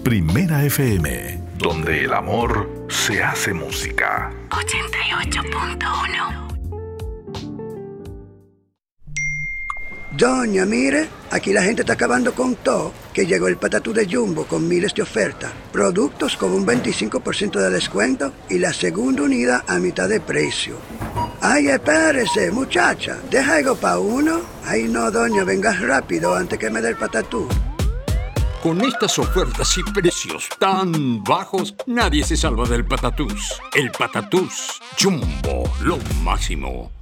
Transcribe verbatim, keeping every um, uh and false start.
Primera F M, donde el amor se hace música. ochenta y ocho punto uno. Doña, mire, aquí la gente está acabando con todo, que llegó el patatú de Jumbo con miles de ofertas, productos con un veinticinco por ciento de descuento y la segunda unidad a mitad de precio. Ay, espérese, muchacha, deja algo para uno. Ay, no, doña, venga rápido antes que me dé el patatú. Con estas ofertas y precios tan bajos, nadie se salva del patatús. El patatús Jumbo, lo máximo.